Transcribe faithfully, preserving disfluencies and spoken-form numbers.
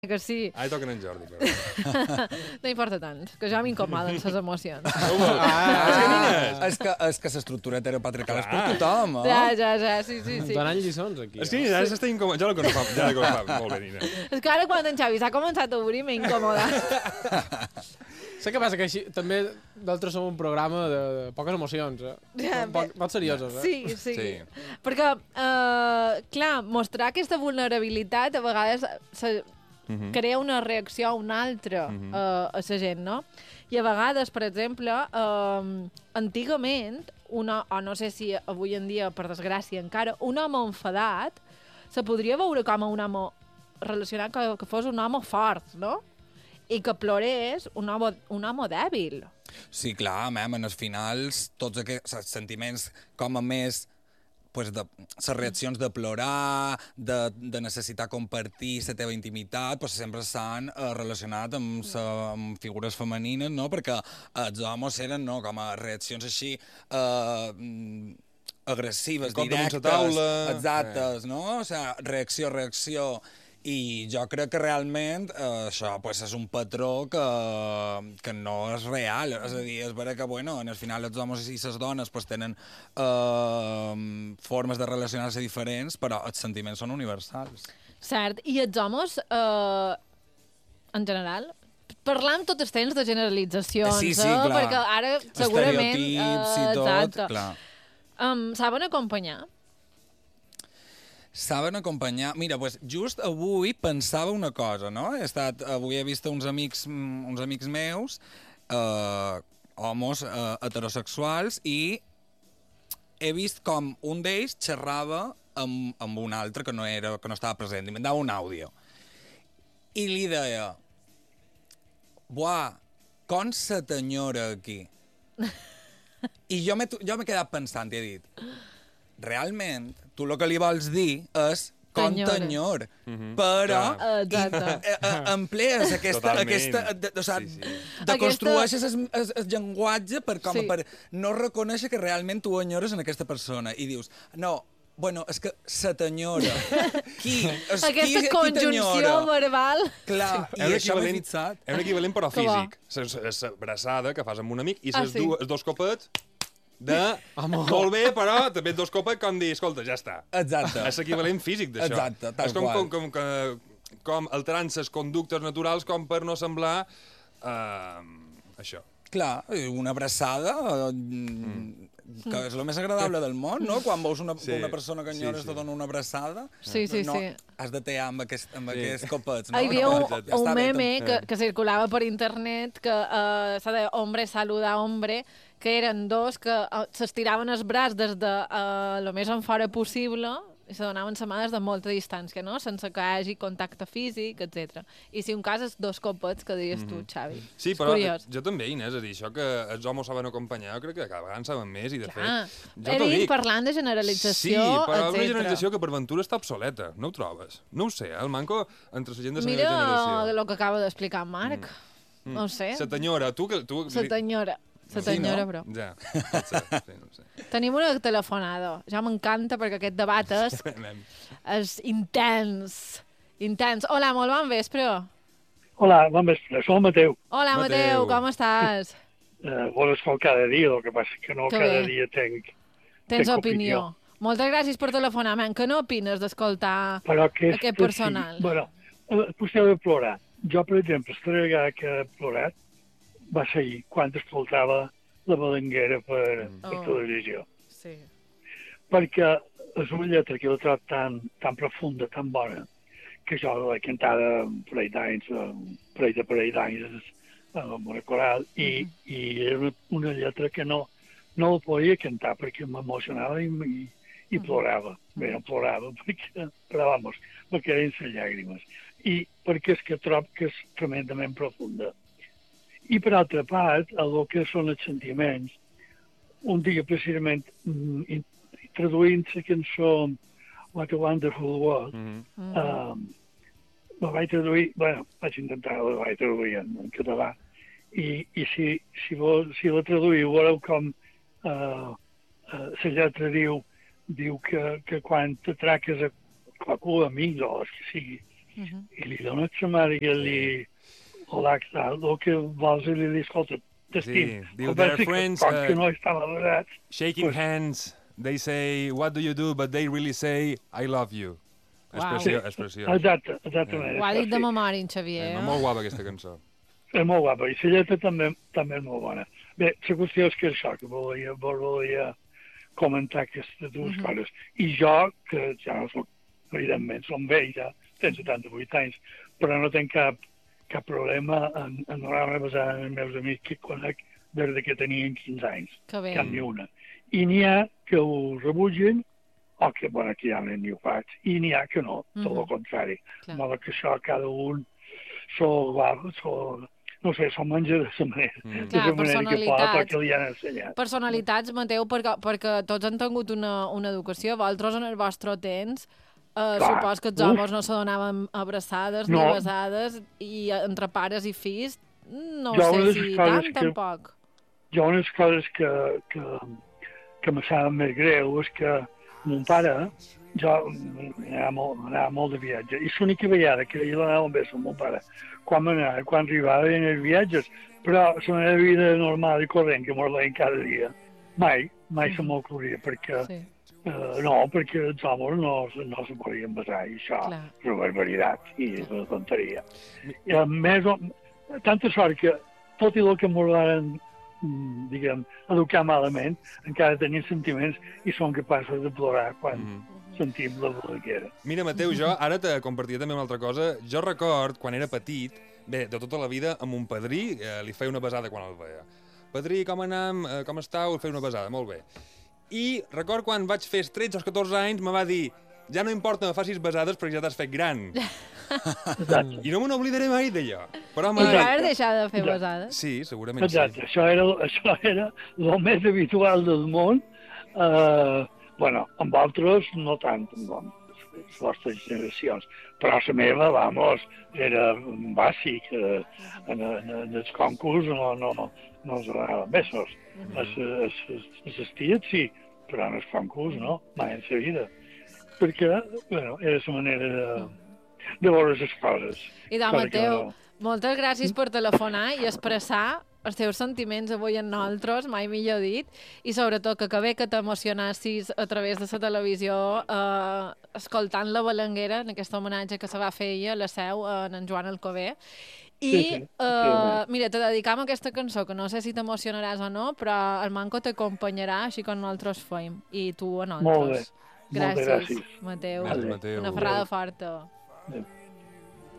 que sí. Ai, toquen en Jordi, però. No importa tant, que ja m'incomoden les emocions. Ah, és que, és que l'estructura heteropatriarcal és per tothom, eh? Ja, ja, ja, sí, sí, sí. Donant lliçons, aquí. És que Nina s'està incomodant. Ja la conec, ja la conec molt bé, Nina. És que ara quan en Xavi s'ha començat a obrir m'he incomodat. Sé que passa que així, també d'altres som un programa de poques emocions, eh? Ja, Poc, poc seriosos, eh? Sí, sí. Sí. Perquè, uh, clar, mostrar aquesta vulnerabilitat a vegades se Uh -huh. crea una reacció a una altra uh -huh. uh, a la gent, no? I a vegades, per exemple, uh, antigament, una, o no sé si avui en dia, per desgràcia encara, un home enfadat se podria veure com a un home relacionat que, que fos un home fort, no? I que plorés un home, un home dèbil. Sí, clar, mem, en els finals, tots aquests sentiments com a més pues de les reaccions de plorar, de, de necessitar compartir la teva intimitat, pues sempre s'han eh, relacionat amb, sa, amb figures femenines, no? Perquè els homes eren no? com a reaccions així eh, agressives, Com damunt la directes, taula. exactes, no? O sigui, reacció, reacció. I jo crec que realment eh, això pues, és un patró que, que no és real. És a dir, és vera que, bueno, en el final els homes i les dones pues, tenen eh, formes de relacionar-se diferents, però els sentiments són universals. Cert. I els homes, eh, en general, parlant tot el temps de generalitzacions, Sí, sí, eh? clar. Perquè ara segurament... Estereotips i tot, exacte. clar. Um, saben acompanyar? Saben acompanyar... Mira, pues, just avui pensava una cosa, no? He estat, avui he vist uns amics, uns amics meus, eh, homes eh, heterosexuals, i he vist com un d'ells xerrava amb, amb un altre que no, era, que no estava present, i m'endava un àudio. I li deia, buah, com se t'enyora aquí? I jo m'he jo m'he quedat pensant i he dit, realment, tu el que li vols dir és com t'enyor, però Exacte. emplees aquesta... Totalment. aquesta de, o sigui, Sí, sí. deconstrueixes el, el, el llenguatge per, com, Sí. per no reconèixer que realment tu enyores en aquesta persona. I dius, no, bueno, és que se t'enyora. Qui? És, Aquesta qui, conjunció qui verbal... Clar, És i un això m'he equivalent, fixat. és un equivalent però Que bo. físic. L'abraçada que fas amb un amic i Ah, ses sí. dues, els dos copets de... Molt bé, però també dos copets com dir, escolta, ja està. Exacte. És l'equivalent físic d'això. Exacte, tal és com, qual. com, com, com, com alterant les conductes naturals com per no semblar eh, això. Clar, una abraçada, eh, mm. que és el més agradable del món, no? Quan veus una, Sí, una persona que sí, enyores sí. te dona una abraçada, Sí, sí, no, sí. has de tear amb, aquest, amb Sí. aquests copets, no? Hi havia no, un, ja un està bé, meme tot. que, que circulava per internet que uh, s'ha de hombre saluda hombre, que eren dos que uh, s'estiraven els braç des de uh, lo més en fora possible i se donaven la mà des de molta distància, no? Sense que hi hagi contacte físic, etcètera. I si un cas és dos copets, que diries tu, Xavi. Sí, És però curiós. jo també, Inés, a dir, això que els homes saben acompanyar, jo crec que cada vegada en saben més, i de Clar, fet... Jo he t'ho dit dic. parlant de generalització, Sí, però etcètera. una generació que per ventura està obsoleta, no ho trobes? No ho sé, eh? El manco entre la gent de la Mira meva generació. el que acaba d'explicar en Marc. Mm. No ho sé. Se t'enyora, tu... Que, tu... Se t'enyora. Se Sí, t'enyora, no? però. Ja, pot ser, sí, no ho sé. Tenim una telefonada. Ja m'encanta perquè aquest debat és, Anem. és intens. Intens. Hola, molt bon vespre. Hola, bon vespre, soc el Mateu. Hola, Mateu. Mateu, com estàs? Eh, vos escolto cada dia, el que passa és que no Que cada bé. dia tenc... Tens tenc opinió. Moltes gràcies per telefonar, man. Què no opines d'escoltar Però que aquest personal? Sí. Bueno, eh, vostè ha de plorar. Jo, per exemple, la vegada que he plorat va ser ahir, quan escoltava la balanguera per, mm. per Oh. televisió. Sí. Perquè és una lletra que jo trobo tan, tan profunda, tan bona, que jo l'he cantada un parell d'anys, un parell de parell d'anys amb una coral, i, Mhm. i era una, una lletra que no, no la podia cantar perquè m'emocionava i, i, i plorava. Bé, no plorava, perquè, però vamos, perquè eren les llàgrimes. I perquè és que trobo que és tremendament profunda. I per altra part, el que són els sentiments, un dia precisament mm, in- traduint la cançó What a Wonderful World, Mhm. Mm. um, la vaig traduir, bueno, vaig intentar, la vaig traduir en, en català, i, i si, si, vol, si la traduïu, veureu com uh, uh, la lletra diu, diu que, que quan t'atraques a qualcú amic o el que sigui, Mhm. i li dona a sa mare i li... Hola, què tal? El que vols i li dius, escolta, t'estim. Sí, diu, El "Their bàsic, friends, com uh, que no estan adorats, Shaking pues- hands, they say, what do you do? But they really say, I love you. Expressió, expressió. Exacte, exactament. Ho ha dit de sí. memòria, en Xavier, Eh, eh? molt guapa aquesta cançó. És molt guapa, i la lletra també, també és molt bona. Bé, la qüestió és que això, que volia, volia comentar aquestes dues Mhm. coses. I jo, que ja no soc, evidentment, som vell, ja, tenc setanta-vuit anys, però no tinc cap, cap problema en, en donar-me basar en els meus amics que conec des de que tenien quinze anys, Que bé. cap ni una. I n'hi ha que ho rebutgen, o que, bueno, que ja ni ho faig, i n'hi ha que no, tot Mhm. el contrari. Clar. De modo que això, cada un s'ho guarda, s'ho... No sé, s'ho menja de la manera, Mm. de Clar, la manera que pot, personalitats. perquè li han ensenyat. Personalitats, Mateu, perquè, perquè tots han tingut una, una educació. Vosaltres, en el vostre temps, eh, Clar. supos que els Uf. homes no se donaven abraçades No. ni besades, i entre pares i fills, no Jo sé unes si coses tant, que- tampoc. Jo unes coses que, que, que me saben més greu és que mon pare, jo anava molt, anava molt de viatge, i l'única vegada que jo anava un bes amb mon pare, quan m'anava, quan arribava en els viatges, però la meva vida normal i corrent que mos veiem cada dia, mai, mai se m'ocorria, perquè Sí, Uh, no, perquè els homes no, no se podien besar, i això Clar. és una barbaritat i és una tonteria. I a més, o- tanta sort que tot i el que ens van, mm, diguem, educar malament, encara tenien sentiments i són capaços de plorar quan Mhm. sentim la bolaquera. Mira, Mateu, jo ara te compartia també una altra cosa. Jo record, quan era petit, bé, de tota la vida, amb un padrí, eh, li feia una besada quan el veia. Padrí, com anam? Eh, com estàu? El feia una besada, molt bé. I record quan vaig fer tretze o catorze anys, me va dir, ja no importa que me facis besades perquè ja t'has fet gran. Exacte. I no me n'oblidaré mai d'allò. Però I mai... vas deixar de fer Exacte. besades? Sí, segurament Exacte, sí. això era, això era el més habitual del món. Uh, bueno, amb altres no tant, amb les vostres generacions, però la meva, vamos, era bàsic. Uh, en, en, en els concurs no, no, no es donaven besos. Les ties sí, però en els concurs no, mai en la vida. Perquè, bueno, era la manera de, de veure les coses. I de Cosa que Mateu, no- moltes gràcies per telefonar i expressar els teus sentiments avui en nosaltres, mai millor dit, i sobretot que, que bé que t'emocionassis a través de la televisió eh, escoltant la Balanguera en aquest homenatge que se va fer ahir a la seu eh, en en Joan Alcover. I, Sí, sí, eh, mira, te dedicam aquesta cançó, que no sé si t'emocionaràs o no, però el Manco t'acompanyarà així com nosaltres feim, i tu a nosaltres. Molt bé. Moltes Gràcies, gràcies. Mateu. Gràcies, Mateu. Una ferrada forta. Adéu.